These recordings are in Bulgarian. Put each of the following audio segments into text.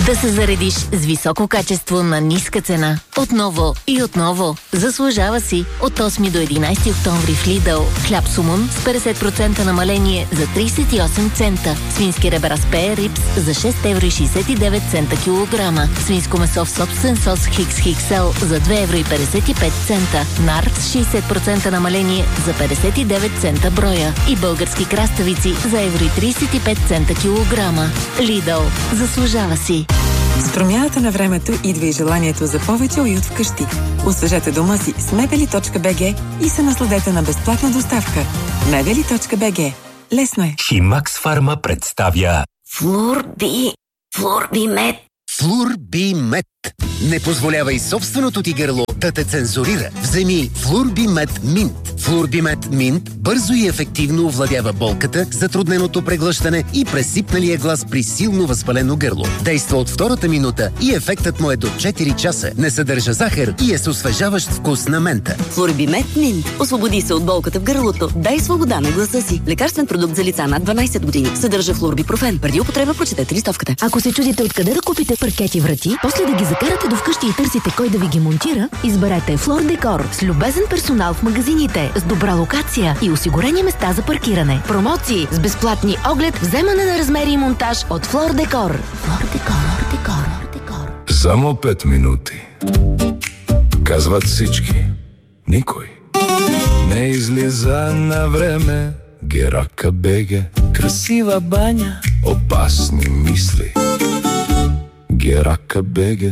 Да се заредиш с високо качество на ниска цена. Отново и отново. Заслужава си. От 8 до 11 октомври в Lidl. Хляб сумун с 50% намаление за 38 цента. Свински ребра с пее рипс за 6,69 евро килограма. Свинско месо в собствен сос XXL за 2,55 евро. Нар с 60% намаление за 59 цента броя. И български краставици за 1,35 евро килограма. Lidl. Заслужава си. С промяната на времето идва и желанието за повече уют вкъщи. Освежете дома си с mebeli.bg и се насладете на безплатна доставка. mebeli.bg. Лесно е. Химакс Фарма представя Флурбимет. Флурбимет. Не позволявай собственото ти гърло да те цензурира. Вземи Флурбимет Минт. Флурбимет Минт бързо и ефективно овладява болката, затрудненото преглъщане и пресипналия глас при силно възпалено гърло. Действа от втората минута и ефектът му е до 4 часа. Не съдържа захар и е с освежаващ вкус на мента. Флурбимет Минт. Освободи се от болката в гърлото. Дай свобода на гласа си. Лекарствен продукт за лица над 12 години. Съдържа флурбипрофен. Преди употреба прочетете листовката. Ако се чудите откъде да купите паркети врати, после да ги закарате до вкъщи и търсите кой да ви ги монтира, изберете Флор Декор с любезен персонал в магазините, с добра локация и осигурени места за паркиране. Промоции с безплатни оглед, вземане на размери и монтаж от Флор Декор. Флор Декор. Само 5 минути. Казват всички. Никой не излиза на време. Герака беге. Красива баня. Опасни мисли. Герака беге.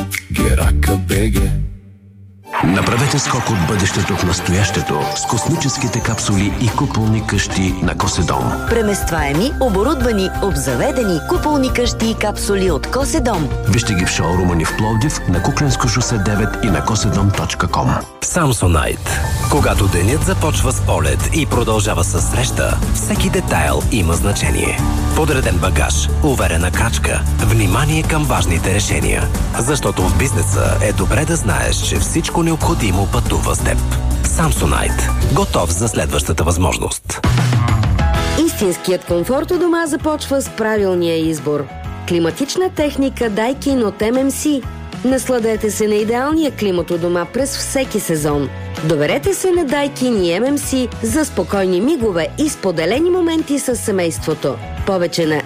Направете скок от бъдещето в настоящето с космическите капсули и куполни къщи на Коседом. Преместваеми, оборудвани, обзаведени куполни къщи и капсули от Коседом. Вижте ги в шоурума ни в Пловдив, на Кукленско шосе 9 и на cosedom.com. Samsonite. Когато денят започва с полет и продължава със среща, всеки детайл има значение. Подреден багаж, уверена крачка, внимание към важните решения. Защото в бизнеса е добре да знаеш, че всичко необходимо пътува с теб. Samsonite. Готов за следващата възможност. Истинският комфорт у дома започва с правилния избор. Климатична техника Daikin от MMC. Насладете се на идеалния климат у дома през всеки сезон. Доверете се на Daikin и MMC за спокойни мигове и споделени моменти с семейството. Повече на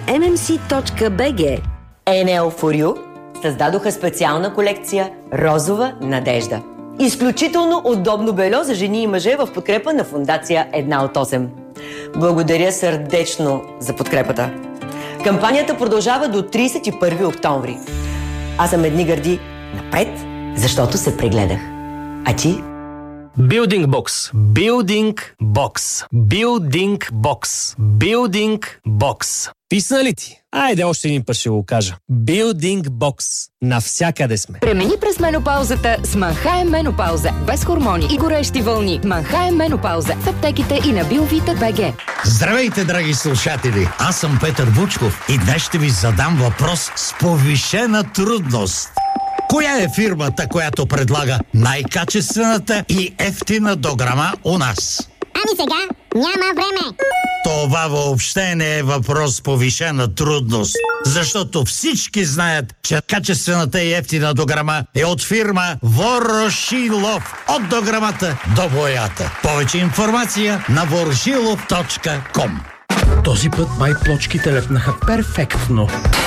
mmc.bg. Enel for You създадоха специална колекция Розова надежда. Изключително удобно бельо за жени и мъже в подкрепа на фондация 1 от 8. Благодаря сърдечно за подкрепата. Кампанията продължава до 31 октомври. Аз съм Едни Гърди напред, защото се прегледах. А ти? Building Box. Building Box. Building Box. Building Box. Писна ли ти? Айде още един път ще го кажа. Building Box. Навсякъде сме. Премини през менопаузата с Манхайм Менопауза. Без хормони и горещи вълни. Манхайм Менопауза. В аптеките и на Biovita.bg. Здравейте, драги слушатели! Аз съм Петър Вучков и днес ще ви задам въпрос с повишена трудност. Коя е фирмата, която предлага най-качествената и ефтина дограма у нас? Ами сега няма време. Това въобще не е въпрос с повишена трудност, защото всички знаят, че качествената и ефтина дограма е от фирма Ворошилов. От дограмата до боята. Повече информация на voroshilov.com. Този път май плочките лепнаха перфектно.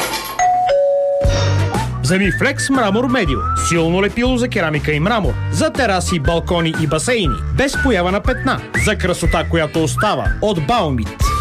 Вземи Флекс Мрамор Медио. Силно лепило за керамика и мрамор. За тераси, балкони и басейни. Без поява на петна. За красота, която остава. От Баумит.